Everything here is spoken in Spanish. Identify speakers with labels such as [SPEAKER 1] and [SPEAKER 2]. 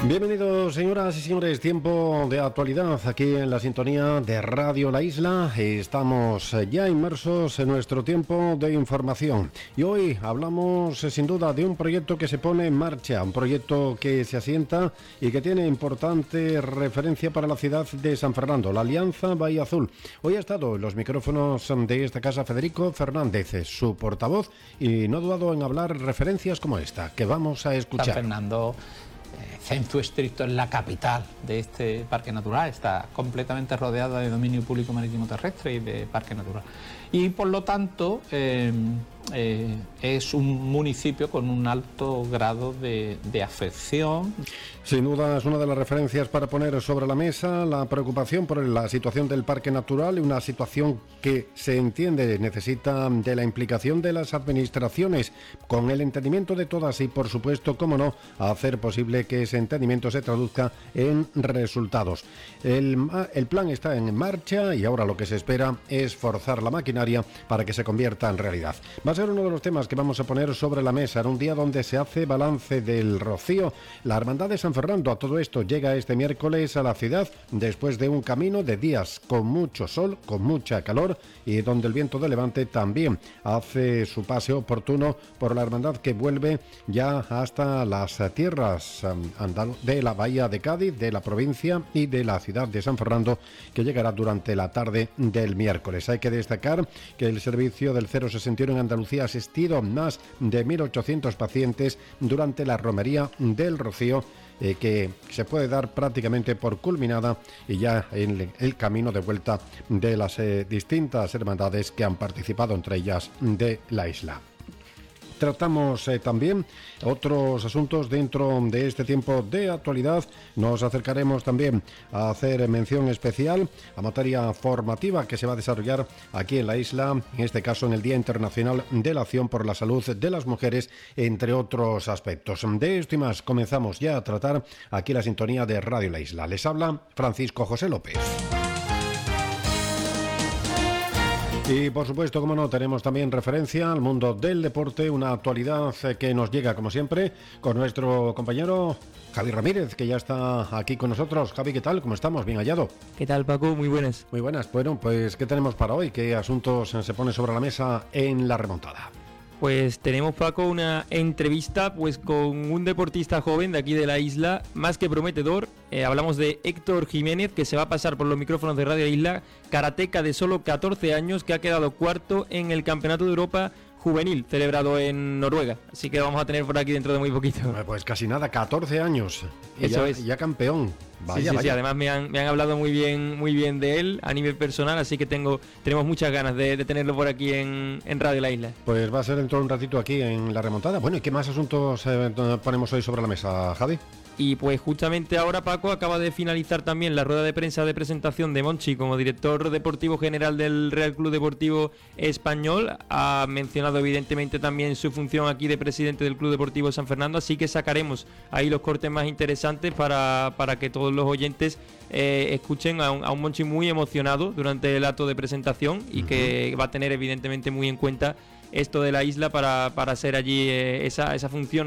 [SPEAKER 1] Bienvenidos, señoras y señores, tiempo de actualidad aquí en la sintonía de Radio La Isla. Estamos ya inmersos en nuestro tiempo de información y hoy hablamos sin duda de un proyecto que se pone en marcha, un proyecto que se asienta y que tiene importante referencia para la ciudad de San Fernando, la Alianza Bahía Azul. Hoy ha estado en los micrófonos de esta casa Federico Fernández, su portavoz, y no ha dudado en hablar referencias como esta que vamos a escuchar.
[SPEAKER 2] San Fernando, censo estricto, es la capital de este parque natural, está completamente rodeada de dominio público marítimo terrestre y de parque natural. Y por lo tanto es un municipio con un alto grado de afección.
[SPEAKER 1] Sin duda es una de las referencias para poner sobre la mesa la preocupación por la situación del parque natural, una situación que se entiende necesita de la implicación de las administraciones, con el entendimiento de todas y, por supuesto, cómo no, hacer posible que ese entendimiento se traduzca en resultados. El plan está en marcha y ahora lo que se espera es forzar la maquinaria para que se convierta en realidad. Va a ser uno de los temas que vamos a poner sobre la mesa en un día donde se hace balance del Rocío. La Hermandad de San Fernando, a todo esto, llega este miércoles a la ciudad después de un camino de días con mucho sol, con mucha calor y donde el viento de levante también hace su paseo oportuno por la Hermandad, que vuelve ya hasta las tierras de la Bahía de Cádiz, de la provincia y de la ciudad de San Fernando, que llegará durante la tarde del miércoles. Hay que destacar que el servicio del 061 en Andalucía ha asistido a más de 1.800 pacientes durante la romería del Rocío, que se puede dar prácticamente por culminada y ya en el camino de vuelta de las distintas hermandades que han participado, entre ellas de la isla. Tratamos también otros asuntos dentro de este tiempo de actualidad. Nos acercaremos también a hacer mención especial a materia formativa que se va a desarrollar aquí en la isla, en este caso en el Día Internacional de la Acción por la Salud de las Mujeres, entre otros aspectos. De esto y más comenzamos ya a tratar aquí la sintonía de Radio La Isla. Les habla Francisco José López. Y por supuesto, como no, tenemos también referencia al mundo del deporte, una actualidad que nos llega como siempre con nuestro compañero Javi Ramírez, que ya está aquí con nosotros. Javi, ¿qué tal? ¿Cómo estamos? Bien hallado.
[SPEAKER 3] ¿Qué tal, Paco? Muy buenas.
[SPEAKER 1] Muy buenas. Bueno, pues ¿qué tenemos para hoy? ¿Qué asuntos se ponen sobre la mesa en la remontada?
[SPEAKER 3] Pues tenemos, Paco, una entrevista pues con un deportista joven de aquí de la isla, más que prometedor. Hablamos de Héctor Jiménez, que se va a pasar por los micrófonos de Radio Isla, karateca de solo 14 años, que ha quedado cuarto en el Campeonato de Europa Juvenil, celebrado en Noruega. Así que vamos a tener por aquí dentro de muy poquito.
[SPEAKER 1] Pues casi nada, 14 años. Y
[SPEAKER 3] eso
[SPEAKER 1] ya,
[SPEAKER 3] es.
[SPEAKER 1] Ya campeón. Vaya,
[SPEAKER 3] sí,
[SPEAKER 1] vaya.
[SPEAKER 3] Además me han hablado muy bien de él a nivel personal, así que tenemos muchas ganas de tenerlo por aquí en Radio La Isla.
[SPEAKER 1] Pues va a ser dentro de un ratito aquí en la remontada. Bueno, ¿y qué más asuntos ponemos hoy sobre la mesa, Javi?
[SPEAKER 3] Y pues justamente ahora, Paco, acaba de finalizar también la rueda de prensa de presentación de Monchi como director deportivo general del Real Club Deportivo Español. Ha mencionado evidentemente también su función aquí de presidente del Club Deportivo San Fernando, así que sacaremos ahí los cortes más interesantes para que todos los oyentes escuchen a un Monchi muy emocionado durante el acto de presentación y que va a tener evidentemente muy en cuenta esto de la isla para hacer allí esa función